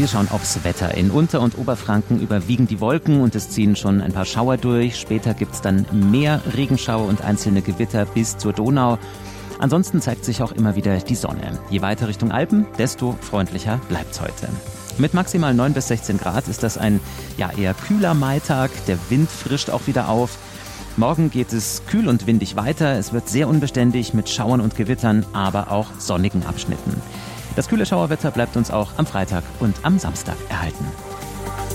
Wir schauen aufs Wetter. In Unter- und Oberfranken überwiegen die Wolken und es ziehen schon ein paar Schauer durch. Später gibt es dann mehr Regenschauer und einzelne Gewitter bis zur Donau. Ansonsten zeigt sich auch immer wieder die Sonne. Je weiter Richtung Alpen, desto freundlicher bleibt's heute. Mit maximal 9 bis 16 Grad ist das ein eher kühler Maitag. Der Wind frischt auch wieder auf. Morgen geht es kühl und windig weiter. Es wird sehr unbeständig mit Schauern und Gewittern, aber auch sonnigen Abschnitten. Das kühle Schauerwetter bleibt uns auch am Freitag und am Samstag erhalten.